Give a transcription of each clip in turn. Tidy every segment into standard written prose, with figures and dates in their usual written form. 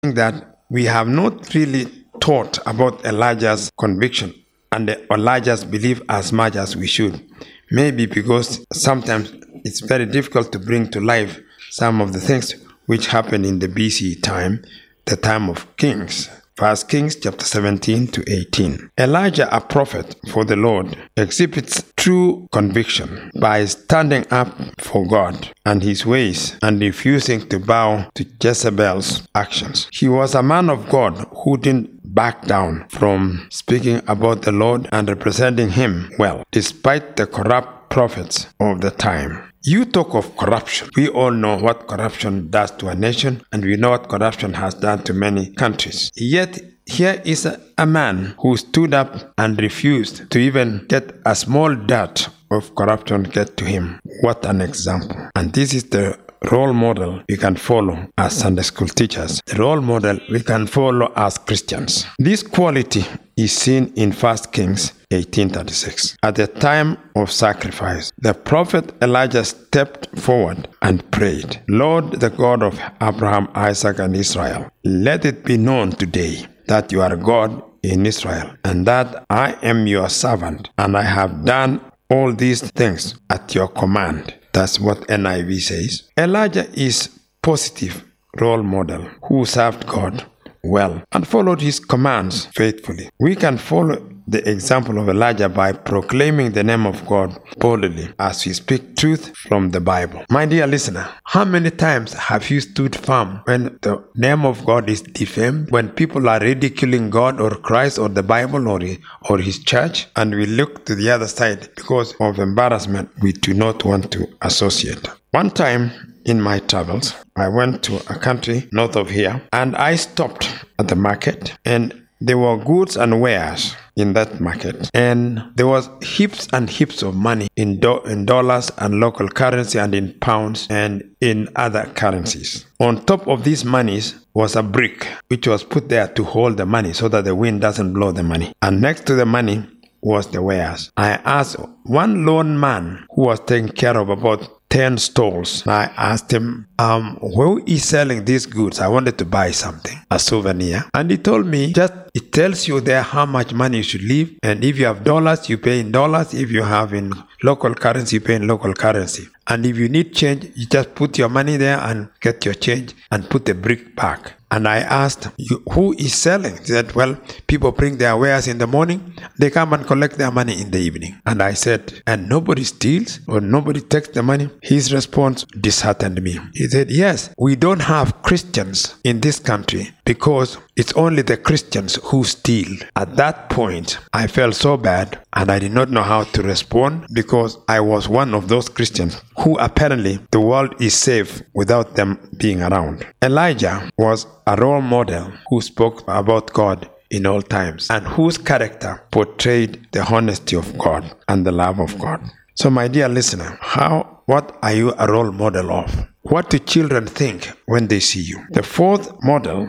that we have not really taught about Elijah's conviction and Elijah's belief as much as we should. Maybe because sometimes it's very difficult to bring to life some of the things which happened in the BC time, the time of kings. 1 Kings chapter 17 to 18. Elijah, a prophet for the Lord, exhibits true conviction by standing up for God and his ways and refusing to bow to Jezebel's actions. He was a man of God who didn't back down from speaking about the Lord and representing him well, despite the corrupt prophets of the time. You talk of corruption. We all know what corruption does to a nation, and we know what corruption has done to many countries. Yet, here is a man who stood up and refused to even get a small dirt of corruption get to him. What an example. And this is the role model we can follow as Sunday school teachers. The role model we can follow as Christians. This quality is seen in 1 Kings 18:36. At the time of sacrifice, the prophet Elijah stepped forward and prayed, "Lord, the God of Abraham, Isaac, and Israel, let it be known today that you are God in Israel, and that I am your servant, and I have done all these things at your command." That's what NIV says. Elijah is positive role model who served God well and followed his commands faithfully. We can follow the example of Elijah by proclaiming the name of God boldly as we speak truth from the Bible. My dear listener, how many times have you stood firm when the name of God is defamed, when people are ridiculing God or Christ or the Bible or his church, and we look to the other side because of embarrassment we do not want to associate? One time in my travels, I went to a country north of here, and I stopped at the market, and there were goods and wares in that market, and there was heaps and heaps of money in dollars and local currency and in pounds and in other currencies. On top of these monies was a brick which was put there to hold the money so that the wind doesn't blow the money. And next to the money was the wares. I asked one lone man who was taking care of about 10 stalls. I asked him, who is selling these goods? I wanted to buy something, a souvenir. And he told me, it tells you there how much money you should leave. And if you have dollars, you pay in dollars. If you have in local currency, you pay in local currency. And if you need change, you just put your money there and get your change and put the brick back. And I asked, who is selling? He said, well, people bring their wares in the morning. They come and collect their money in the evening. And I said, and nobody steals or nobody takes the money? His response disheartened me. He said, yes, we don't have Christians in this country because it's only the Christians who steal. At that point, I felt so bad and I did not know how to respond because I was one of those Christians who apparently the world is safe without them being around. Elijah was a role model who spoke about God in all times and whose character portrayed the honesty of God and the love of God. So my dear listener, what are you a role model of? What do children think when they see you? The fourth model,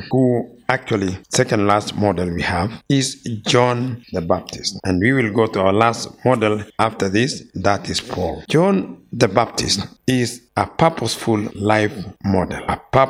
second last model we have, is John the Baptist. And we will go to our last model after this, that is Paul. John the Baptist is a purposeful life model.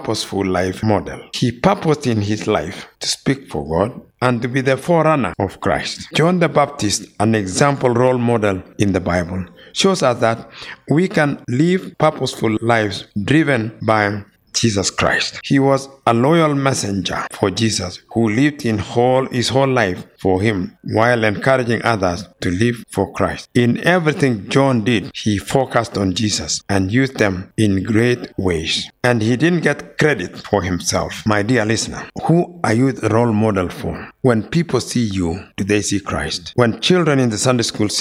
He purposed in his life to speak for God and to be the forerunner of Christ. John the Baptist, an example role model in the Bible, shows us that we can live purposeful lives driven by Jesus Christ. He was a loyal messenger for Jesus who lived his whole life for him while encouraging others to live for Christ. In everything John did, he focused on Jesus and used them in great ways. And he didn't get credit for himself. My dear listener, who are you the role model for? When people see you, do they see Christ? When children in the Sunday school